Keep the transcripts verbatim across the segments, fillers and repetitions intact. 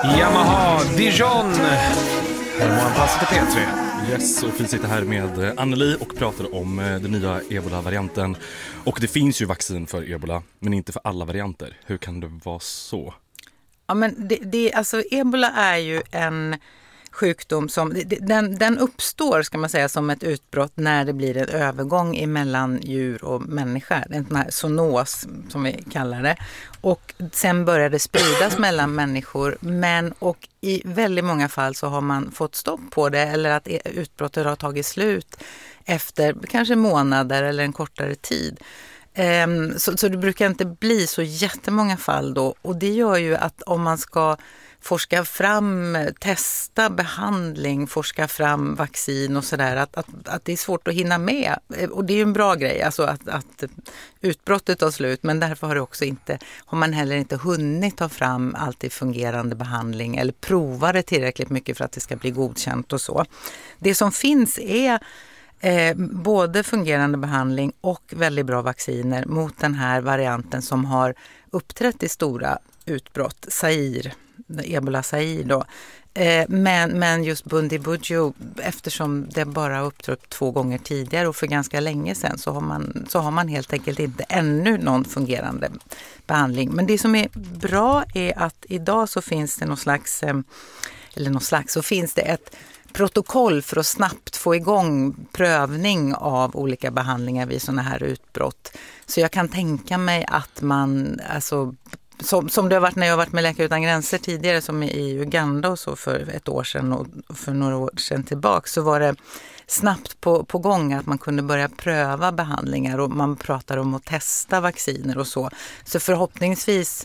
Yamaha Dijon. Här är morgonpasset i P tre. Yes, och vi sitter här med Anneli och pratar om den nya ebola-varianten. Och det finns ju vaccin för ebola, men inte för alla varianter. Hur kan det vara så? Ja, men det, det, alltså, ebola är ju en sjukdom som, den, den uppstår ska man säga som ett utbrott när det blir en övergång emellan djur och människor. En sån här zoonos som vi kallar det. Och sen börjar det spridas mellan människor, men och i väldigt många fall så har man fått stopp på det eller att utbrottet har tagit slut efter kanske månader eller en kortare tid. Um, så, så det brukar inte bli så jättemånga fall då, och det gör ju att om man ska forska fram, testa behandling, forska fram vaccin och sådär, att, att, att det är svårt att hinna med. Och det är ju en bra grej, alltså att, att utbrottet tar slut, men därför har, det också inte, har man heller inte hunnit ta fram alltid fungerande behandling eller prova det tillräckligt mycket för att det ska bli godkänt och så. Det som finns är Eh, både fungerande behandling och väldigt bra vacciner mot den här varianten som har uppträtt i stora utbrott, Zaire, Ebola Zaire då. Eh, men, men just Bundibugyo, eftersom det bara har uppträtt två gånger tidigare och för ganska länge sedan, så har man, så har man helt enkelt inte ännu någon fungerande behandling. Men det som är bra är att idag så finns det någon slags, eh, eller någon slags, så finns det ett protokoll för att snabbt få igång prövning av olika behandlingar vid sådana här utbrott. Så jag kan tänka mig att man, alltså, som, som det har varit när jag har varit med Läkare utan gränser tidigare, som i Uganda och så för ett år sedan och för några år sedan tillbaka, så var det snabbt på, på gång att man kunde börja pröva behandlingar och man pratar om att testa vacciner och så. Så förhoppningsvis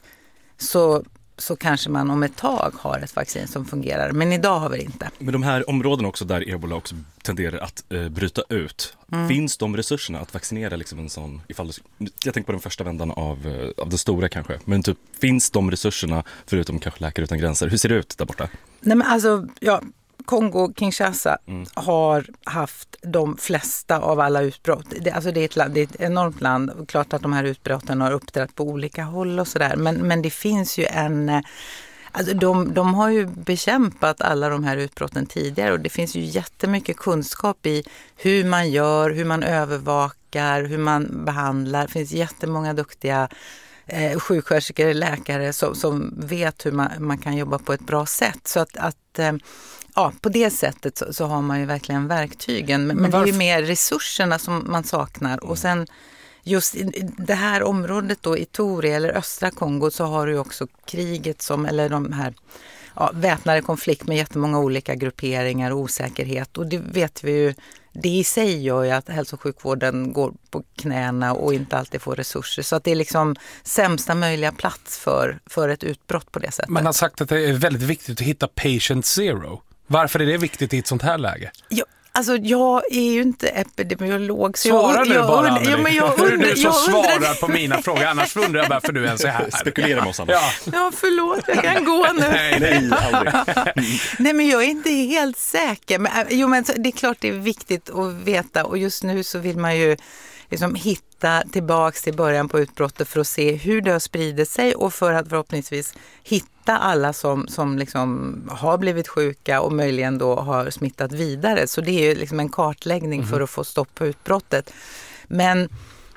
så så kanske man om ett tag har ett vaccin som fungerar. Men idag har vi det inte. Men de här områdena också där ebola också tenderar att eh, bryta ut. Mm. Finns de resurserna att vaccinera liksom en sån, ifall, jag tänker på den första vändan av, eh, av det stora kanske. Men typ, finns de resurserna förutom kanske Läkare utan gränser? Hur ser det ut där borta? Nej, men alltså, ja, Kongo, Kinshasa mm. har haft de flesta av alla utbrott. Det, alltså det, är ett land, det är ett enormt land. Klart att de här utbrotten har uppträtt på olika håll och sådär. Men, men det finns ju en... Alltså de, de har ju bekämpat alla de här utbrotten tidigare, och det finns ju jättemycket kunskap i hur man gör, hur man övervakar, hur man behandlar. Det finns jättemånga duktiga eh, sjuksköterskor, läkare som, som vet hur man, man kan jobba på ett bra sätt. Så att... att eh, Ja, på det sättet så, så har man ju verkligen verktygen. Men, men det är ju mer resurserna som man saknar. Och sen just i det här området då, i Ituri eller östra Kongo, så har du ju också kriget som, eller de här ja, väpnade konflikt med jättemånga olika grupperingar och osäkerhet. Och det vet vi ju, det i sig gör ju att hälso- och sjukvården går på knäna och inte alltid får resurser. Så att det är liksom sämsta möjliga plats för, för ett utbrott på det sättet. Man har sagt att det är väldigt viktigt att hitta patient zero. Varför är det viktigt i ett sånt här läge? Ja, alltså jag är ju inte epidemiolog. Så Svara jag, nu jag, bara, jag, ja, men jag Hur är undrar, du som jag svarar undrar... på mina frågor? Annars undrar jag varför du ens är här. Spekulera med oss alla. Ja. ja, förlåt. Jag kan gå nu. nej, nej, aldrig. Nej, men jag är inte helt säker. Men, jo, men det är klart det är viktigt att veta. Och just nu så vill man ju liksom hitta tillbaks till början på utbrottet för att se hur det har spridit sig, och för att förhoppningsvis hitta alla som, som liksom har blivit sjuka och möjligen då har smittat vidare. Så det är ju liksom en kartläggning mm. för att få stopp på utbrottet. Men,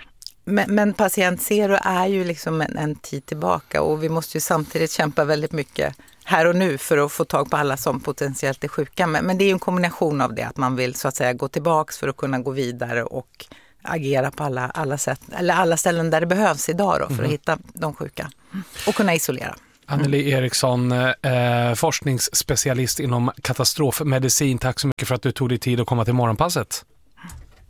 men, men patient zero är ju liksom en, en tid tillbaka, och vi måste ju samtidigt kämpa väldigt mycket här och nu för att få tag på alla som potentiellt är sjuka. Men, men det är ju en kombination av det, att man vill så att säga gå tillbaks för att kunna gå vidare och agera på alla, alla sätt, eller alla ställen där det behövs idag då, för mm. att hitta de sjuka och kunna isolera. Anneli Eriksson, eh, forskningsspecialist inom katastrofmedicin. Tack så mycket för att du tog dig tid att komma till morgonpasset.